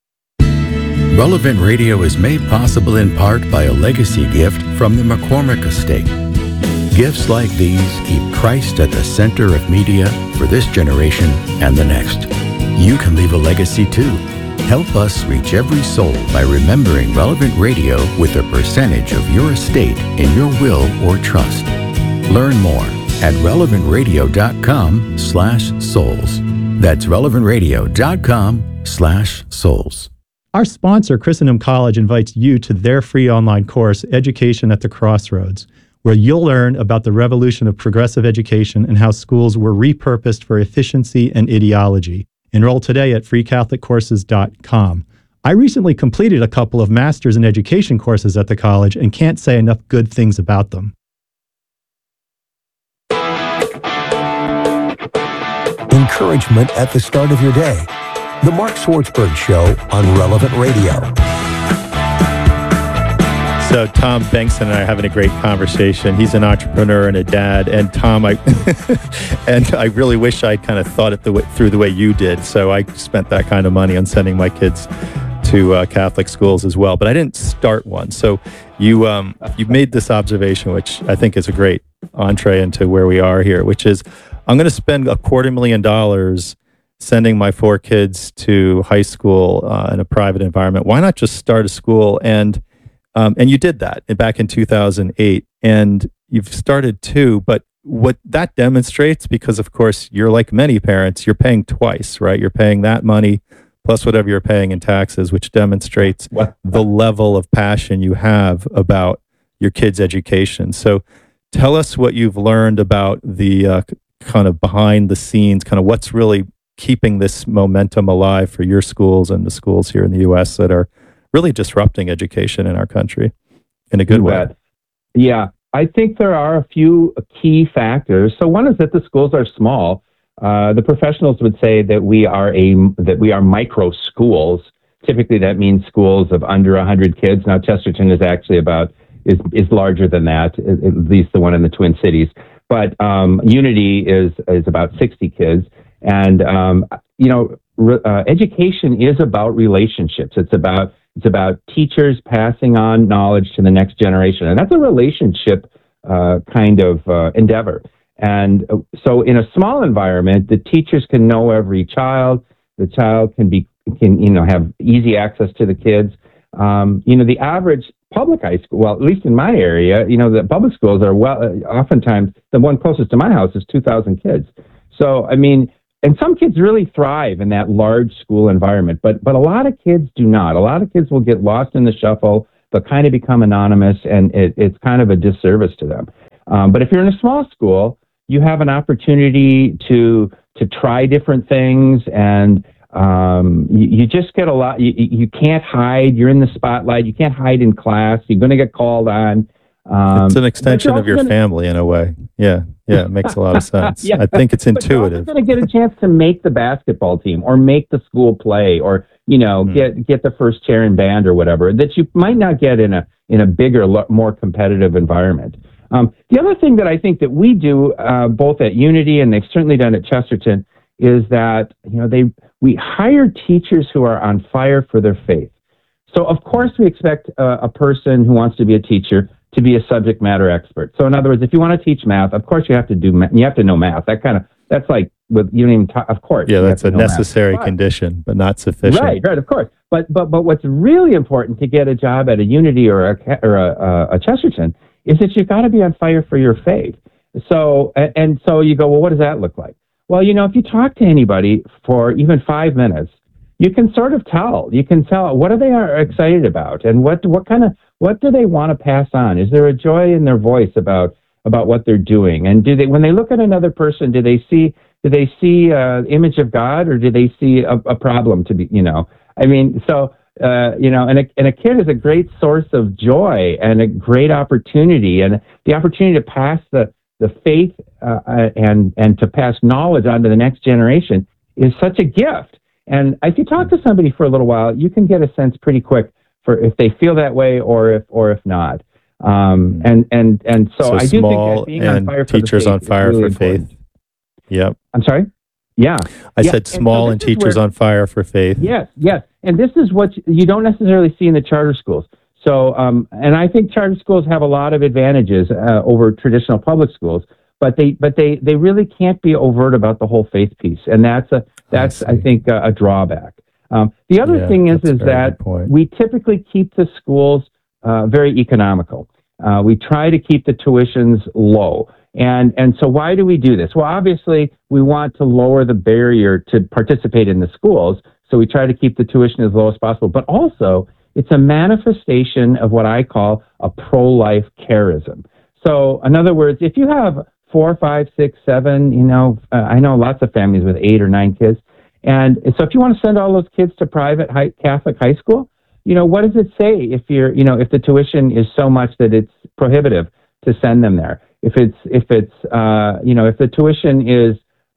Speaker 22: Relevant Radio is made possible in part by a legacy gift from the McCormick Estate. Gifts like these keep Christ at the center of media for this generation and the next. You can leave a legacy too. Help us reach every soul by remembering Relevant Radio with a percentage of your estate in your will or trust. Learn more at relevant radio dot com slash souls. That's relevant radio dot com slash souls.
Speaker 2: Our sponsor, Christendom College, invites you to their free online course, Education at the Crossroads, where you'll learn about the revolution of progressive education and how schools were repurposed for efficiency and ideology. Enroll today at free catholic courses dot com. I recently completed a couple of Masters in Education courses at the college and can't say enough good things about them.
Speaker 13: Encouragement at the start of your day. The Mark Swartzberg Show on Relevant Radio.
Speaker 2: So Tom Bengtson and I are having a great conversation. He's an entrepreneur and a dad. And Tom, I and I really wish I'd kind of thought it the way, through the way you did. So I spent that kind of money on sending my kids to uh, Catholic schools as well. But I didn't start one. So you um, you made this observation, which I think is a great entree into where we are here, which is I'm going to spend a quarter million dollars sending my four kids to high school uh, in a private environment. Why not just start a school? And um, and you did that back in two thousand eight, and you've started two. But what that demonstrates, because of course you're like many parents, you're paying twice, right? You're paying that money plus whatever you're paying in taxes, which demonstrates what? the level of passion you have about your kids' education. So tell us what you've learned about the uh, kind of behind the scenes, kind of what's really keeping this momentum alive for your schools and the schools here in the U S that are really disrupting education in our country in a good way.
Speaker 14: Yeah, I think there are a few key factors. So one is that the schools are small. Uh, the professionals would say that we are a that we are micro schools. Typically, that means schools of under one hundred kids. Now, Chesterton is actually about is is larger than that, at least the one in the Twin Cities. But um, Unity is is about sixty kids. And, um, you know, re- uh, education is about relationships. It's about it's about teachers passing on knowledge to the next generation. And that's a relationship uh, kind of uh, endeavor. And uh, so in a small environment, the teachers can know every child. The child can be can you know have easy access to the kids. Um, you know, the average public high school, well, at least in my area, you know, the public schools are well, uh, oftentimes the one closest to my house is two thousand kids. So, I mean, and some kids really thrive in that large school environment, but but a lot of kids do not. A lot of kids will get lost in the shuffle, but kind of become anonymous, and it, it's kind of a disservice to them. Um, but if you're in a small school, you have an opportunity to to try different things, and um, you, you just get a lot. You, you can't hide. You're in the spotlight. You can't hide in class. You're going to get called on. Um,
Speaker 2: it's an extension of your
Speaker 14: gonna,
Speaker 2: family in a way. Yeah, yeah, it makes a lot of sense.
Speaker 14: yeah,
Speaker 2: I think it's intuitive.
Speaker 14: But you're going to get a chance to make the basketball team, or make the school play, or you know, mm. get get the first chair in band or whatever that you might not get in a in a bigger, more competitive environment. Um, the other thing that I think that we do, uh, both at Unity and they've certainly done at Chesterton, is that you know they we hire teachers who are on fire for their faith. So of course we expect uh, a person who wants to be a teacher to be a subject matter expert. So in other words, if you want to teach math, of course you have to do ma- you have to know math. That kind of that's like with you don't even talk, of course.
Speaker 2: Yeah, that's a necessary math. condition, but not sufficient.
Speaker 14: Right, right, of course. But but but what's really important to get a job at a Unity or a or a, a Chesterton is that you've got to be on fire for your faith. So and, and so you go, well, what does that look like? Well, you know, if you talk to anybody for even five minutes, you can sort of tell. You can tell what are they are excited about, and what what kind of what do they want to pass on? Is there a joy in their voice about about what they're doing? And do they, when they look at another person, do they see do they see an image of God, or do they see a, a problem to be? You know, I mean, so uh, you know, and a, and a kid is a great source of joy and a great opportunity, and the opportunity to pass the the faith uh, and and to pass knowledge on to the next generation is such a gift. And if you talk to somebody for a little while, you can get a sense pretty quick for if they feel that way or if or if not. Um, and and and so,
Speaker 2: so
Speaker 14: I do think
Speaker 2: small
Speaker 14: that being
Speaker 2: and
Speaker 14: on fire for
Speaker 2: teachers
Speaker 14: the faith
Speaker 2: on fire
Speaker 14: is really
Speaker 2: for faith.
Speaker 14: important.
Speaker 2: Yep.
Speaker 14: I'm sorry. Yeah.
Speaker 2: I
Speaker 14: yeah.
Speaker 2: said small and, so and teachers where, on fire for faith.
Speaker 14: Yes, yes. And this is what you don't necessarily see in the charter schools. So, um, and I think charter schools have a lot of advantages uh, over traditional public schools. But they, but they, they really can't be overt about the whole faith piece, and that's a, that's I, I think a, a drawback. Um, the other
Speaker 2: yeah,
Speaker 14: thing is, is that we typically keep the schools uh, very economical. Uh, we try to keep the tuitions low, and and so why do we do this? Well, obviously we want to lower the barrier to participate in the schools, so we try to keep the tuition as low as possible. But also, it's a manifestation of what I call a pro-life charism. So, in other words, if you have four, five, six, seven, you know, uh, I know lots of families with eight or nine kids. And so if you want to send all those kids to private high, Catholic high school, you know, what does it say if you're, you know, if the tuition is so much that it's prohibitive to send them there? If it's, if it's, uh, you know, if the tuition is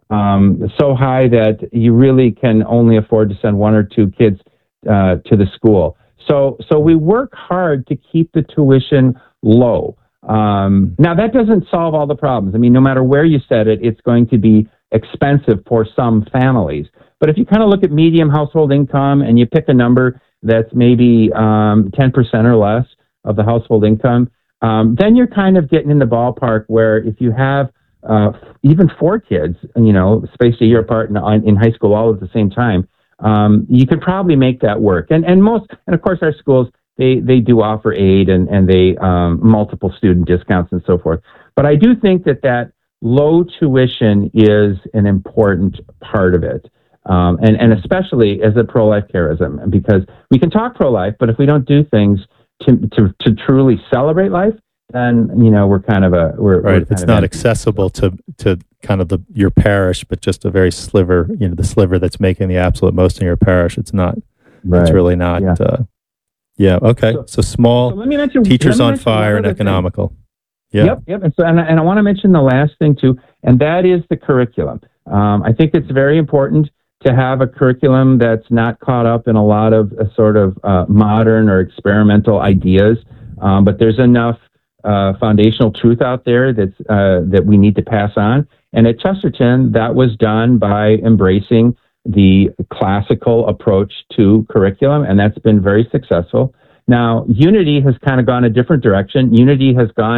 Speaker 14: um, so high that you really can only afford to send one or two kids uh, to the school. So, so we work hard to keep the tuition low. Um, now, that doesn't solve all the problems. I mean, no matter where you set it, it's going to be expensive for some families. But if you kind of look at medium household income and you pick a number that's maybe um, ten percent or less of the household income, um, then you're kind of getting in the ballpark where if you have uh, even four kids, you know, spaced a year apart in, in high school all at the same time, um, you could probably make that work. And and most, and of course, our schools, They they do offer aid and, and they um, multiple student discounts and so forth. But I do think that that low tuition is an important part of it. Um, and, and especially as a pro-life charism, because we can talk pro-life, but if we don't do things to, to, to truly celebrate life, then, you know, we're kind of a, we're,
Speaker 2: right.
Speaker 14: We're
Speaker 2: it's not accessible to, to kind of the, your parish, but just a very sliver, you know, the sliver that's making the absolute most in your parish. It's not,
Speaker 14: right.
Speaker 2: it's really not,
Speaker 14: yeah.
Speaker 2: uh, Yeah. Okay. So, so small
Speaker 14: so let me mention,
Speaker 2: teachers
Speaker 14: let me
Speaker 2: on
Speaker 14: mention
Speaker 2: fire and economical.
Speaker 14: Thing.
Speaker 2: Yeah.
Speaker 14: Yep. Yep. And so, and, and I want to mention the last thing too, and that is the curriculum. Um, I think it's very important to have a curriculum that's not caught up in a lot of uh, sort of uh, modern or experimental ideas, um, but there's enough uh, foundational truth out there that's uh, that we need to pass on. And at Chesterton, that was done by embracing the classical approach to curriculum, and that's been very successful. Now, Unity has kind of gone a different direction. Unity has gone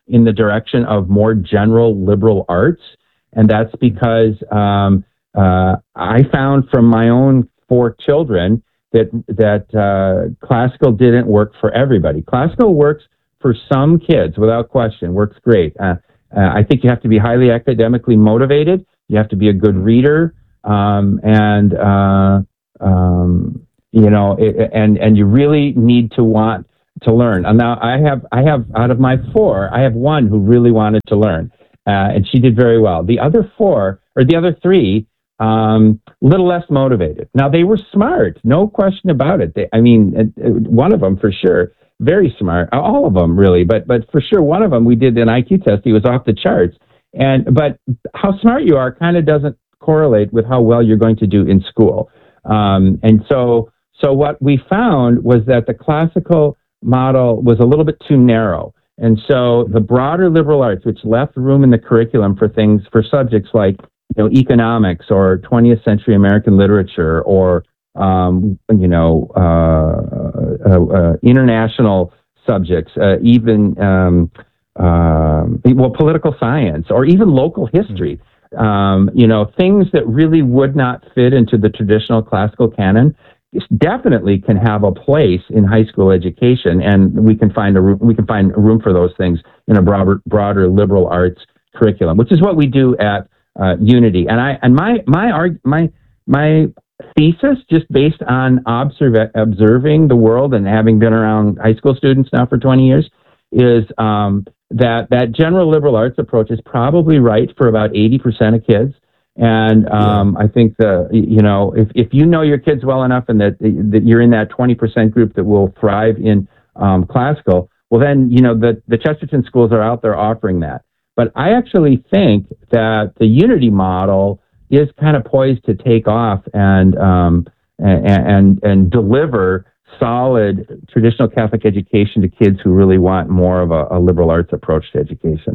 Speaker 14: in the direction of more general liberal arts. And that's because um, uh, I found from my own four children that that uh, classical didn't work for everybody. Classical works for some kids, without question, works great. Uh, uh, I think you have to be highly academically motivated. You have to be a good reader, um, and uh, um, you know, it, and and you really need to want to learn. And now I have I have out of my four, I have one who really wanted to learn, uh, and she did very well. The other four, or the other three, um, a little less motivated. Now they were smart, no question about it. They, I mean, uh, one of them for sure, very smart. All of them really, but but for sure one of them we did an I Q test. He was off the charts. And but how smart you are kind of doesn't correlate with how well you're going to do in school. Um, and so so what we found was that the classical model was a little bit too narrow. And so the broader liberal arts, which left room in the curriculum for things, for subjects like, you know, economics or twentieth century American literature or, um, you know, uh, uh, uh, international subjects, uh, even, um, um, well, political science or even local history, um, you know, things that really would not fit into the traditional classical canon definitely can have a place in high school education, and we can find a we can find room for those things in a broader, broader liberal arts curriculum, which is what we do at uh, Unity. And I and my my arg, my my thesis, just based on observe, observing the world and having been around high school students now for twenty years, is um, that that general liberal arts approach is probably right for about eighty percent of kids. And um, yeah. I think the you know if, if you know your kids well enough and that that you're in that twenty percent group that will thrive in um, classical, well then you know the the Chesterton schools are out there offering that. But I actually think that the Unity model is kind of poised to take off and um, and, and and deliver solid traditional Catholic education to kids who really want more of a, a liberal arts approach to education.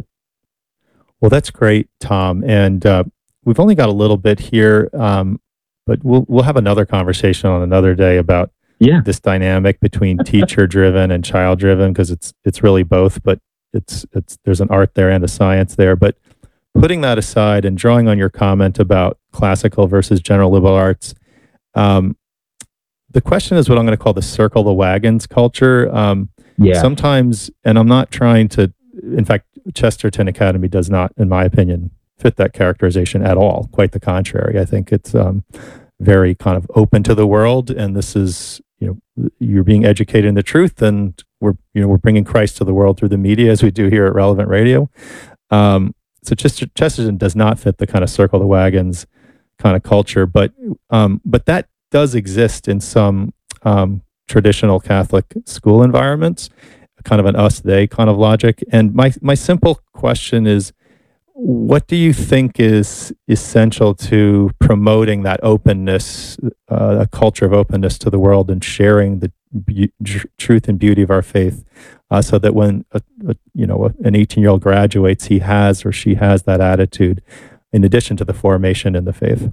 Speaker 2: Well, that's great, Tom, and. Uh, We've only got a little bit here, um, but we'll we'll have another conversation on another day about
Speaker 14: yeah.
Speaker 2: this dynamic between teacher-driven and child-driven, because it's it's really both. But it's it's there's an art there and a science there. But putting that aside and drawing on your comment about classical versus general liberal arts, um, the question is what I'm going to call the circle the wagons culture. Um,
Speaker 14: yeah.
Speaker 2: Sometimes, and I'm not trying to. In fact, Chesterton Academy does not, in my opinion, fit that characterization at all. Quite the contrary. I think it's um, very kind of open to the world, and this is, you know, you're being educated in the truth, and we're, you know, we're bringing Christ to the world through the media, as we do here at Relevant Radio. Um, so Chester, Chesterton does not fit the kind of circle the wagons kind of culture, but um, but that does exist in some um, traditional Catholic school environments, kind of an us-they kind of logic. And my my simple question is, what do you think is essential to promoting that openness, uh, a culture of openness to the world and sharing the be- tr- truth and beauty of our faith, uh, so that when a, a, you know a, an eighteen-year-old graduates, he has or she has that attitude, in addition to the formation in the faith?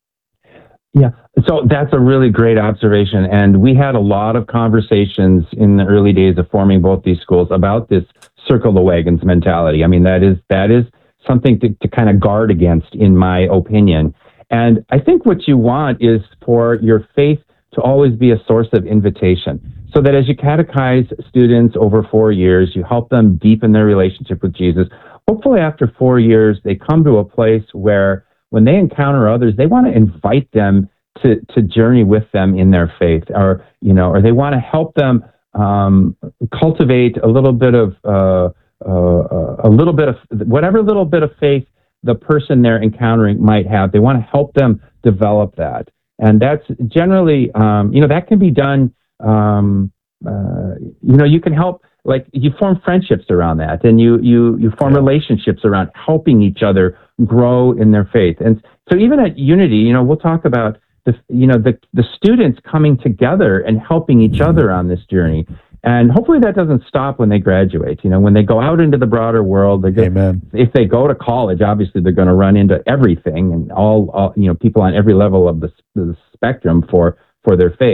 Speaker 14: Yeah, so that's a really great observation, and we had a lot of conversations in the early days of forming both these schools about this circle the wagons mentality. I mean, that is that is. something to, to kind of guard against, in my opinion. And I think what you want is for your faith to always be a source of invitation, so that as you catechize students over four years, you help them deepen their relationship with Jesus. Hopefully after four years, they come to a place where when they encounter others, they want to invite them to, to journey with them in their faith, or, you know, or they want to help them um, cultivate a little bit of, uh, Uh, a little bit of whatever little bit of faith the person they're encountering might have. They want to help them develop that. And that's generally, um, you know, that can be done, um, uh, you know, you can help, like you form friendships around that, and you, you, you form relationships around helping each other grow in their faith. And so even at Unity, you know, we'll talk about the, you know, the, the students coming together and helping each other on this journey. And hopefully that doesn't stop when they graduate. You know, when they go out into the broader world, they go, if they go to college, obviously they're going to run into everything and all, all, you know, people on every level of the, the spectrum for, for their faith.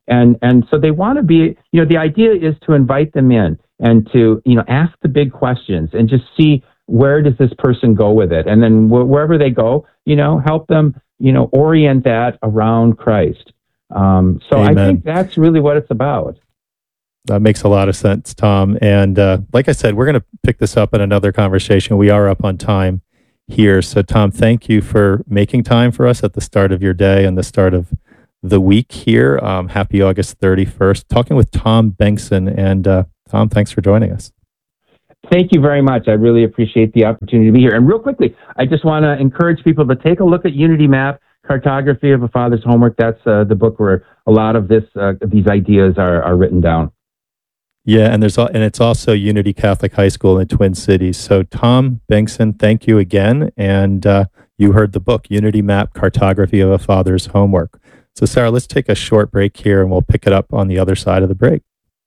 Speaker 14: And and so they want to be, you know, the idea is to invite them in and to, you know, ask the big questions and just see where does this person go with it. And then wh- wherever they go, you know, help them, you know, orient that around Christ. Um, so
Speaker 2: Amen.
Speaker 14: I think that's really what it's about.
Speaker 2: That makes a lot of sense, Tom. And uh, like I said, we're going to pick this up in another conversation. We are up on time here. So, Tom, thank you for making time for us at the start of your day and the start of the week here. Um, happy August thirty-first. Talking with Tom Bengtson. And uh, Tom, thanks for joining us.
Speaker 14: Thank you very much. I really appreciate the opportunity to be here. And real quickly, I just want to encourage people to take a look at Unity Map, Cartography of a Father's Homework. That's uh, the book where a lot of this, uh, these ideas are, are written down.
Speaker 2: Yeah, and there's and it's also Unity Catholic High School in the Twin Cities. So, Tom Bengtson, thank you again. And uh, you heard the book, Unity Map, Cartography of a Father's Homework. So, Sarah, let's take a short break here, and we'll pick it up on the other side of the break.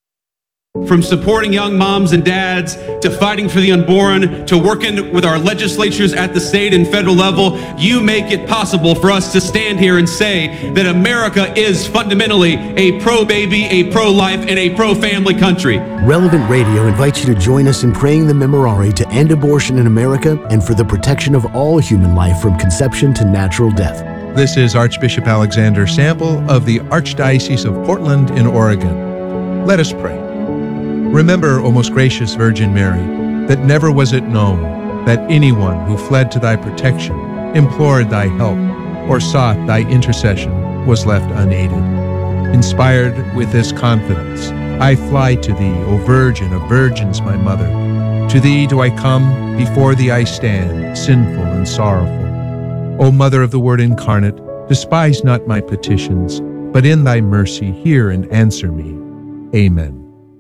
Speaker 1: From supporting young moms and dads, to fighting for the unborn, to working with our legislatures at the state and federal level, you make it possible for us to stand here and say that America is fundamentally a pro-baby, a pro-life, and a pro-family country.
Speaker 16: Relevant Radio invites you to join us in praying the Memorare to end abortion in America and for the protection of all human life from conception to natural death.
Speaker 11: This is Archbishop Alexander Sample of the Archdiocese of Portland in Oregon. Let us pray. Remember, O most gracious Virgin Mary, that never was it known that anyone who fled to thy protection, implored thy help, or sought thy intercession was left unaided. Inspired with this confidence, I fly to thee, O Virgin of Virgins, my mother. To thee do I come, before thee I stand, sinful and sorrowful. O Mother of the Word incarnate, despise not my petitions, but in thy mercy hear and answer me. Amen.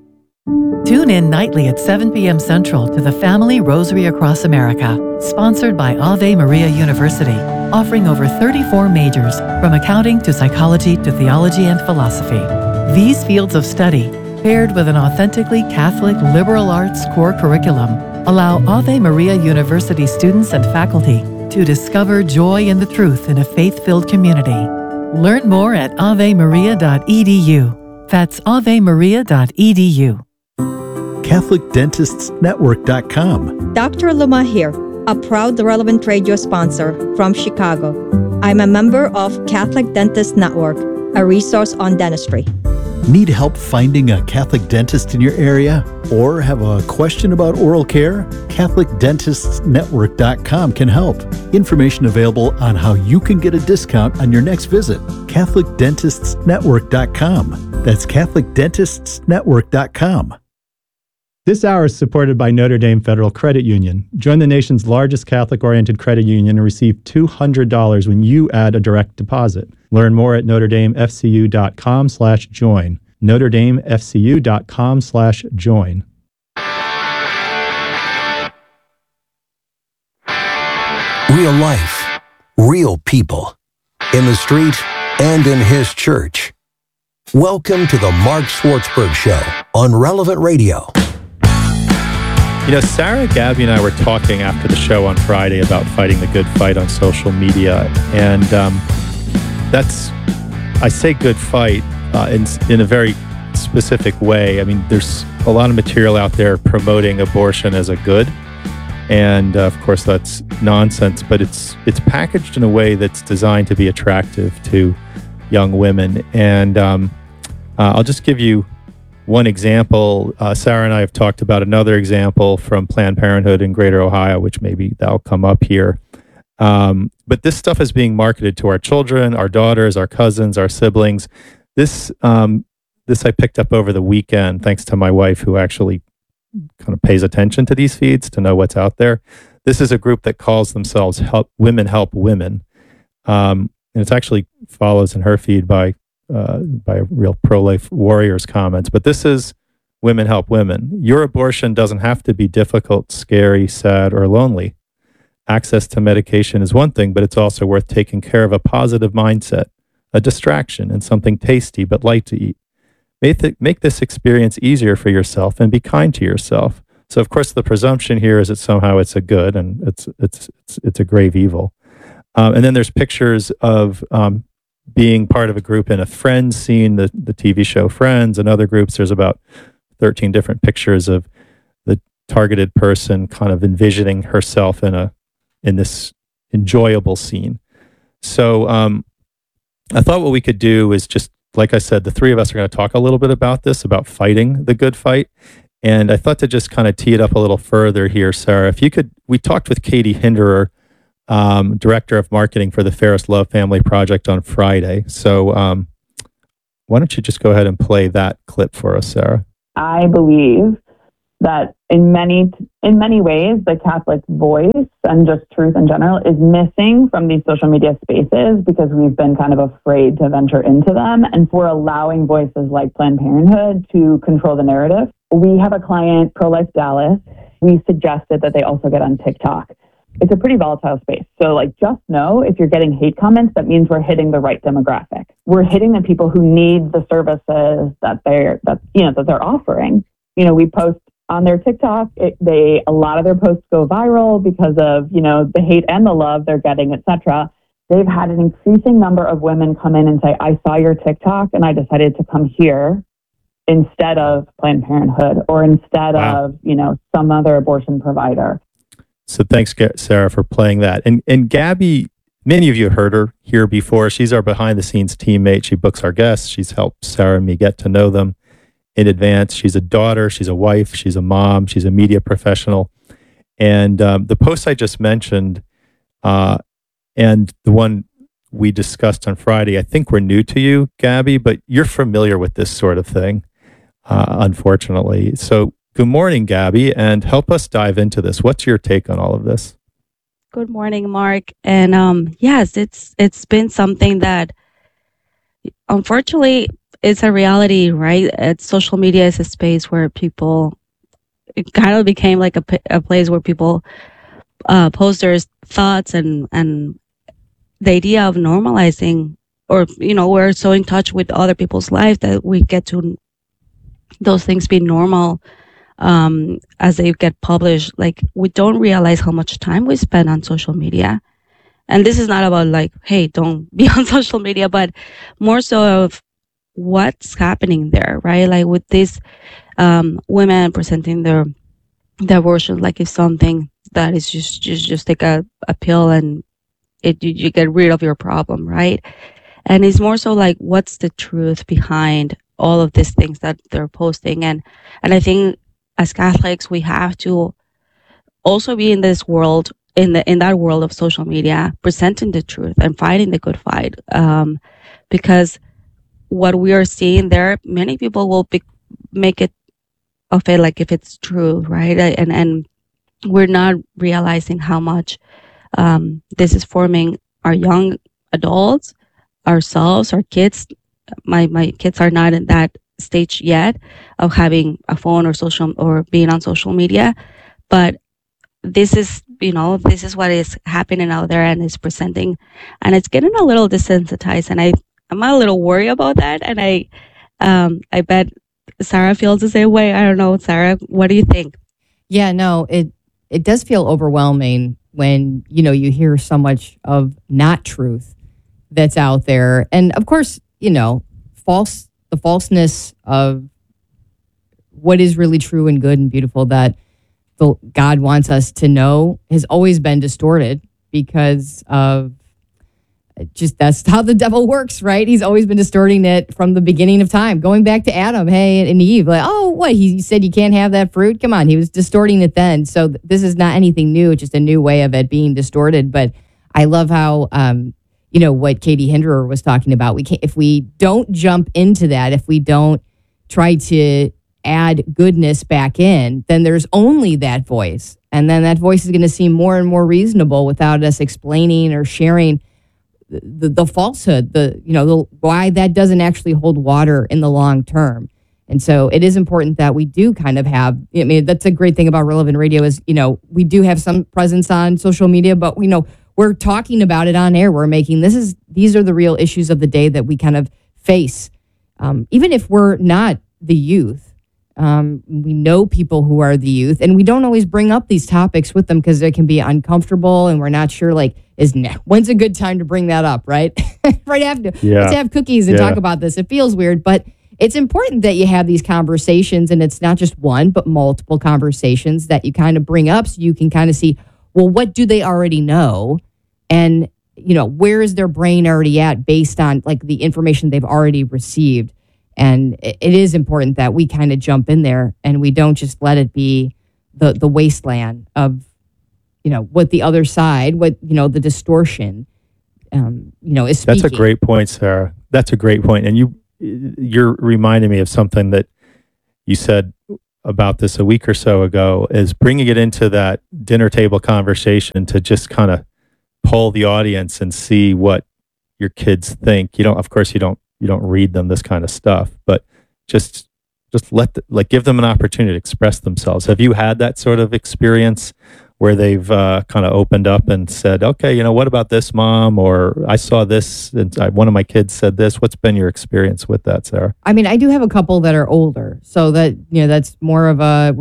Speaker 5: Tune in nightly at seven p.m. Central to the Family Rosary Across America, sponsored by Ave Maria University, offering over thirty-four majors, from accounting to psychology to theology and philosophy. These fields of study, paired with an authentically Catholic liberal arts core curriculum, allow Ave Maria University students and faculty to discover joy in the truth in a faith-filled community. Learn more at ave maria dot e d u. That's ave maria dot e d u.
Speaker 20: Catholic Dentists Network dot com.
Speaker 21: Doctor Luma here, a proud Relevant Radio sponsor from Chicago. I'm a member of Catholic Dentists Network, a resource on dentistry.
Speaker 20: Need help finding a Catholic dentist in your area? Or have a question about oral care? Catholic Dentists Network dot com can help. Information available on how you can get a discount on your next visit. Catholic Dentists Network dot com. That's Catholic Dentists Network dot com.
Speaker 2: This hour is supported by Notre Dame Federal Credit Union. Join the nation's largest Catholic-oriented credit union and receive two hundred dollars when you add a direct deposit. Learn more at notre dame f c u dot com slash join. notre dame f c u dot com slash join.
Speaker 13: Real life, real people, in the street and in his church. Welcome to the Mark Swartzberg Show on Relevant Radio.
Speaker 2: You know, Sarah, Gabby, and I were talking after the show on Friday about fighting the good fight on social media. And um, that's, I say good fight uh, in, in a very specific way. I mean, there's a lot of material out there promoting abortion as a good. And uh, of course, that's nonsense, but it's it's packaged in a way that's designed to be attractive to young women. And um, uh, I'll just give you one example. Uh, Sarah and I have talked about another example from Planned Parenthood in Greater Ohio, which maybe that'll come up here. Um, but this stuff is being marketed to our children, our daughters, our cousins, our siblings. This um, this I picked up over the weekend, thanks to my wife, who actually kind of pays attention to these feeds to know what's out there. This is a group that calls themselves Help Women Help Women, um, and it actually follows in her feed by uh, by real pro-life warriors comments. But this is Women Help Women. Your abortion doesn't have to be difficult, scary, sad, or lonely. Access to medication is one thing, but it's also worth taking care of a positive mindset, a distraction, and something tasty but light to eat. Make, th- make this experience easier for yourself and be kind to yourself. So, of course, the presumption here is that somehow it's a good and it's it's it's, it's a grave evil. Um, and then there's pictures of um, being part of a group in a Friends scene, the, the T V show Friends, and other groups, there's about thirteen different pictures of the targeted person kind of envisioning herself in a in this enjoyable scene. So um, I thought what we could do is just, like I said, the three of us are going to talk a little bit about this, about fighting the good fight. And I thought to just kind of tee it up a little further here, Sarah, if you could, we talked with Katie Hinderer, um, Director of Marketing for the Ferris Love Family Project on Friday. So um, why don't you just go ahead and play that clip for us, Sarah?
Speaker 3: I believe that in many in many ways, the Catholic voice and just truth in general is missing from these social media spaces because we've been kind of afraid to venture into them. And for allowing voices like Planned Parenthood to control the narrative, we have a client, Pro-Life Dallas. We suggested that they also get on TikTok. It's a pretty volatile space. So like, just know if you're getting hate comments, that means we're hitting the right demographic. We're hitting the people who need the services that they're, that, you know, that they're offering. You know, we post on their TikTok, it, they, a lot of their posts go viral because of, you know, the hate and the love they're getting, et cetera. They've had an increasing number of women come in and say, I saw your TikTok and I decided to come here instead of Planned Parenthood or instead wow. of, you know, some other abortion provider.
Speaker 2: So thanks, Sarah, for playing that. And and Gabby, many of you have heard her here before. She's our behind-the-scenes teammate. She books our guests. She's helped Sarah and me get to know them in advance. She's a daughter. She's a wife. She's a mom. She's a media professional. And um, the post I just mentioned uh, and the one we discussed on Friday, I think were new to you, Gabby, but you're familiar with this sort of thing, uh, unfortunately. So good morning, Gabby, and help us dive into this. What's your take on all of this?
Speaker 8: Good morning, Mark. And um, yes, it's it's been something that, unfortunately, is a reality, right? It's, social media is a space where people, it kind of became like a, a place where people uh, post their thoughts and, and the idea of normalizing, or, you know, we're so in touch with other people's lives that we get to those things be normal. Um, as they get published, like we don't realize how much time we spend on social media. And this is not about like, hey, don't be on social media, but more so of what's happening there, right? Like with these um, women presenting their, their abortion, like it's something that is just, just, just take a, a pill and it, you, you get rid of your problem, right? And it's more so like, what's the truth behind all of these things that they're posting? And, and I think as Catholics, we have to also be in this world, in the in that world of social media, presenting the truth and fighting the good fight. Um, because what we are seeing there, many people will be, make it of it like if it's true, right? And and we're not realizing how much um, this is forming our young adults, ourselves, our kids. My my kids are not in that stage yet of having a phone or social or being on social media, but this is, you know, this is what is happening out there and is presenting, and it's getting a little desensitized, and I I'm a little worried about that, and I um I bet Sarah feels the same way. I don't know, Sarah, what do you think?
Speaker 4: Yeah, no, it it does feel overwhelming when, you know, you hear so much of not truth that's out there, and of course, you know, false the falseness of what is really true and good and beautiful that the, God wants us to know has always been distorted because of just that's how the devil works, right? He's always been distorting it from the beginning of time, going back to Adam, hey, and Eve. Like, oh, what? He said you can't have that fruit? Come on. He was distorting it then. So th- this is not anything new. It's just a new way of it being distorted. But I love how, um, you know, what Katie Hinderer was talking about. We can't, if we don't jump into that, if we don't try to add goodness back in, then there's only that voice. And then that voice is going to seem more and more reasonable without us explaining or sharing the, the, the falsehood, the, you know, the, why that doesn't actually hold water in the long term. And so it is important that we do kind of have, I mean, that's a great thing about Relevant Radio is, you know, we do have some presence on social media, but, you know, we're talking about it on air. We're making, this is, these are the real issues of the day that we kind of face. Um, even if we're not the youth, Um, we know people who are the youth, and we don't always bring up these topics with them because they can be uncomfortable, and we're not sure, like, is ne- when's a good time to bring that up, right? right after,
Speaker 2: Yeah.
Speaker 4: let's have cookies and
Speaker 2: Yeah.
Speaker 4: talk about this. It feels weird, but it's important that you have these conversations, and it's not just one, but multiple conversations that you kind of bring up so you can kind of see, well, what do they already know? And, you know, where is their brain already at based on like the information they've already received? And it it is important that we kind of jump in there and we don't just let it be the the wasteland of, you know, what the other side, what, you know, the distortion, um, you know, is speaking.
Speaker 2: That's a great point, Sarah. That's a great point. And you, you're reminding me of something that you said about this a week or so ago, is bringing it into that dinner table conversation to just kind of poll the audience and see what your kids think. You don't, of course, you don't, you don't read them this kind of stuff, but just, just let, the, like, give them an opportunity to express themselves. Have you had that sort of experience where they've uh, kind of opened up and said, okay, you know, what about this, Mom? Or I saw this, and I, one of my kids said this. What's been your experience with that, Sarah?
Speaker 4: I mean, I do have a couple that are older, so that, you know, that's more of a,